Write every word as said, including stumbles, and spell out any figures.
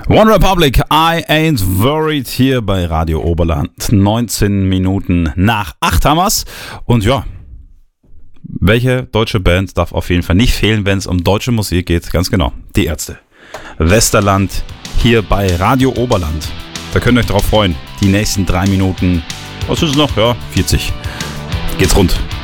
One Republic, I Ain't Worried hier bei Radio Oberland. neunzehn Minuten nach acht haben wir's. Und ja, welche deutsche Band darf auf jeden Fall nicht fehlen, wenn es um deutsche Musik geht? Ganz genau, die Ärzte. Westerland hier bei Radio Oberland. Da könnt ihr euch drauf freuen. Die nächsten drei Minuten, was ist es noch? Ja, vierzig. Geht's rund.